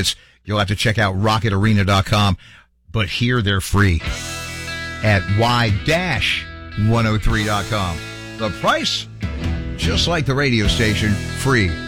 tickets, you'll have to check out rocketarena.com. But here they're free at y-103.com. The price, just like the radio station, free.